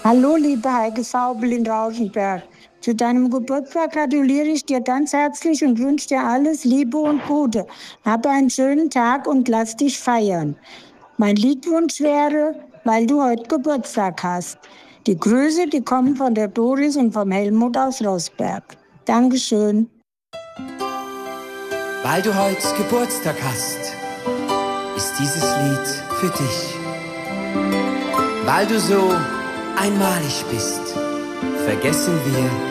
Hallo, liebe Heike Saubel in Rauschenberg. Zu deinem Geburtstag gratuliere ich dir ganz herzlich und wünsche dir alles Liebe und Gute. Habe einen schönen Tag und lass dich feiern. Mein Liedwunsch wäre, weil du heute Geburtstag hast. Die Grüße, die kommen von der Doris und vom Helmut aus Rosberg. Dankeschön. Weil du heute Geburtstag hast, ist dieses Lied für dich. Weil du so einmalig bist, vergessen wir